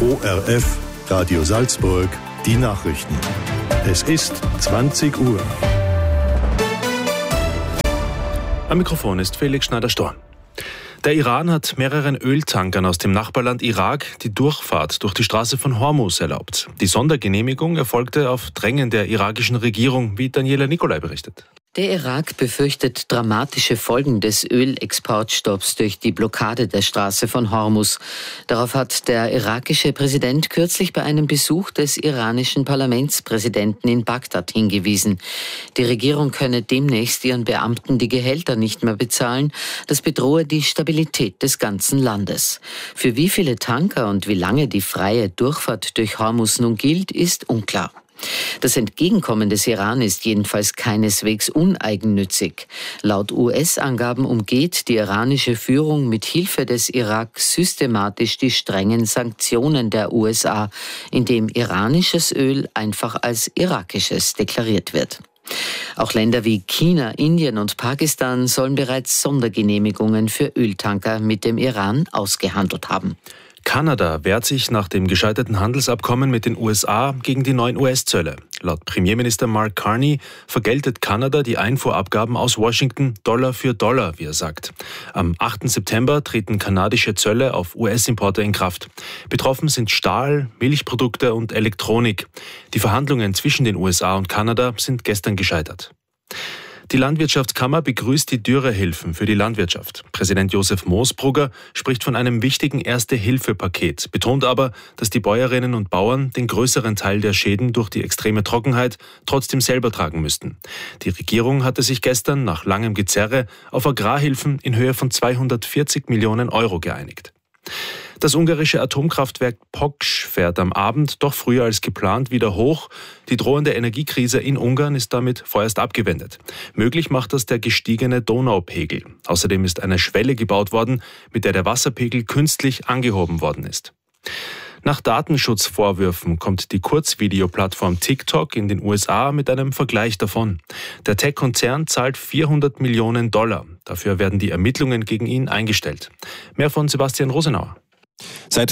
ORF, Radio Salzburg, die Nachrichten. Es ist 20 Uhr. Am Mikrofon ist Felix Schneider-Storn. Der Iran hat mehreren Öltankern aus dem Nachbarland Irak die Durchfahrt durch die Straße von Hormuz erlaubt. Die Sondergenehmigung erfolgte auf Drängen der irakischen Regierung, wie Daniela Nicolai berichtet. Der Irak befürchtet dramatische Folgen des Ölexportstopps durch die Blockade der Straße von Hormuz. Darauf hat der irakische Präsident kürzlich bei einem Besuch des iranischen Parlamentspräsidenten in Bagdad hingewiesen. Die Regierung könne demnächst ihren Beamten die Gehälter nicht mehr bezahlen. Das bedrohe die Stabilität des ganzen Landes. Für wie viele Tanker und wie lange die freie Durchfahrt durch Hormuz nun gilt, ist unklar. Das Entgegenkommen des Iran ist jedenfalls keineswegs uneigennützig. Laut US-Angaben umgeht die iranische Führung mit Hilfe des Irak systematisch die strengen Sanktionen der USA, indem iranisches Öl einfach als irakisches deklariert wird. Auch Länder wie China, Indien und Pakistan sollen bereits Sondergenehmigungen für Öltanker mit dem Iran ausgehandelt haben. Kanada wehrt sich nach dem gescheiterten Handelsabkommen mit den USA gegen die neuen US-Zölle. Laut Premierminister Mark Carney vergeltet Kanada die Einfuhrabgaben aus Washington Dollar für Dollar, wie er sagt. Am 8. September treten kanadische Zölle auf US-Importe in Kraft. Betroffen sind Stahl, Milchprodukte und Elektronik. Die Verhandlungen zwischen den USA und Kanada sind gestern gescheitert. Die Landwirtschaftskammer begrüßt die Dürrehilfen für die Landwirtschaft. Präsident Josef Moosbrugger spricht von einem wichtigen Erste-Hilfe-Paket, betont aber, dass die Bäuerinnen und Bauern den größeren Teil der Schäden durch die extreme Trockenheit trotzdem selber tragen müssten. Die Regierung hatte sich gestern nach langem Gezerre auf Agrarhilfen in Höhe von 240 Millionen Euro geeinigt. Das ungarische Atomkraftwerk Poksch fährt am Abend doch früher als geplant wieder hoch. Die drohende Energiekrise in Ungarn ist damit vorerst abgewendet. Möglich macht das der gestiegene Donaupegel. Außerdem ist eine Schwelle gebaut worden, mit der der Wasserpegel künstlich angehoben worden ist. Nach Datenschutzvorwürfen kommt die Kurzvideoplattform TikTok in den USA mit einem Vergleich davon. Der Tech-Konzern zahlt $400 Millionen. Dafür werden die Ermittlungen gegen ihn eingestellt. Mehr von Sebastian Rosenauer. Seit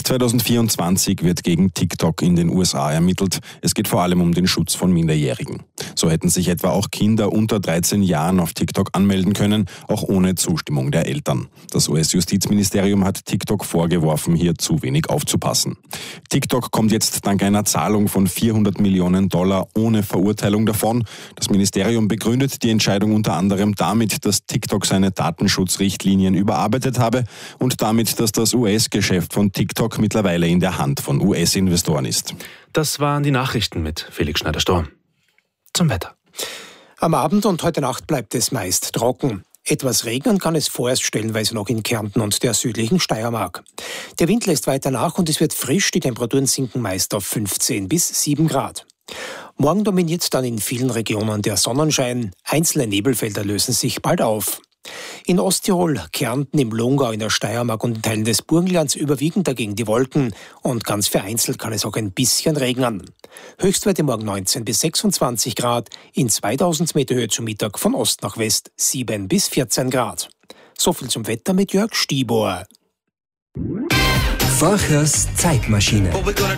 2024 wird gegen TikTok in den USA ermittelt. Es geht vor allem um den Schutz von Minderjährigen. So hätten sich etwa auch Kinder unter 13 Jahren auf TikTok anmelden können, auch ohne Zustimmung der Eltern. Das US-Justizministerium hat TikTok vorgeworfen, hier zu wenig aufzupassen. TikTok kommt jetzt dank einer Zahlung von $400 Millionen ohne Verurteilung davon. Das Ministerium begründet die Entscheidung unter anderem damit, dass TikTok seine Datenschutzrichtlinien überarbeitet habe und damit, dass das US-Geschäft von TikTok mittlerweile in der Hand von US-Investoren ist. Das waren die Nachrichten mit Felix Schneider-Storn. Zum Wetter. Am Abend und heute Nacht bleibt es meist trocken. Etwas regnen kann es vorerst stellenweise noch in Kärnten und der südlichen Steiermark. Der Wind lässt weiter nach und es wird frisch, die Temperaturen sinken meist auf 15 bis 7 Grad. Morgen dominiert dann in vielen Regionen der Sonnenschein, einzelne Nebelfelder lösen sich bald auf. In Osttirol, Kärnten, im Lungau, in der Steiermark und in Teilen des Burgenlands überwiegen dagegen die Wolken und ganz vereinzelt kann es auch ein bisschen regnen. Höchstwerte morgen 19 bis 26 Grad, in 2000 Meter Höhe zum Mittag von Ost nach West 7 bis 14 Grad. So viel zum Wetter mit Jörg Stibor. Forchers Zeitmaschine.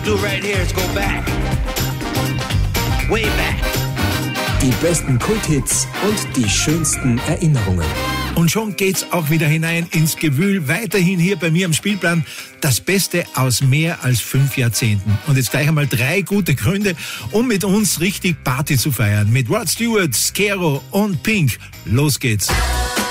Die besten Kulthits und die schönsten Erinnerungen. Und schon geht's auch wieder hinein ins Gewühl. Weiterhin hier bei mir am Spielplan das Beste aus mehr als 5 Jahrzehnten. Und jetzt gleich einmal 3 gute Gründe, um mit uns richtig Party zu feiern. Mit Rod Stewart, Skero und Pink. Los geht's.